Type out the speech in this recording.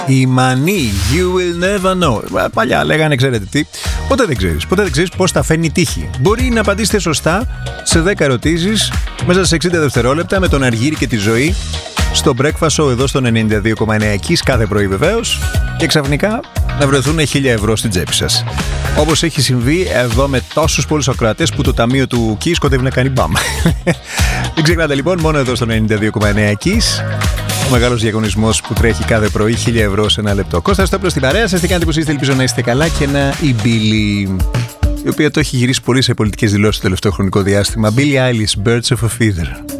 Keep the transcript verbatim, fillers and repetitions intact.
Η Μανή, You will never know. Παλιά λέγανε, ξέρετε τι. Ποτέ δεν ξέρεις. Ποτέ δεν ξέρεις πώς θα φαίνει η τύχη. Μπορεί να απαντήσετε σωστά σε δέκα ερωτήσεις μέσα σε εξήντα δευτερόλεπτα με τον Αργύρι και τη Ζωή στο Breakfast Show εδώ στο ενενήντα δύο κόμμα εννέα Kiss κάθε πρωί βεβαίως, και ξαφνικά να βρεθούν χίλια ευρώ στην τσέπη σας. Όπως έχει συμβεί εδώ με τόσους πολλούς ακροατές που το ταμείο του Kiss κοντεύει να κάνει μπαμ. Μην ξεχνάτε λοιπόν, μόνο εδώ στο ενενήντα δύο κόμμα εννέα Kiss, ο μεγάλος διαγωνισμός που τρέχει κάθε πρωί, χίλια ευρώ σε ένα λεπτό. Κώστας Στόπλος στην παρέα σας, τι κάνετε, πως είστε, ελπίζω να είστε καλά, και ένα η Μπίλη, η οποία το έχει γυρίσει πολύ σε πολιτικές δηλώσεις το τελευταίο χρονικό διάστημα. Billie Eilish, Birds of a Feather.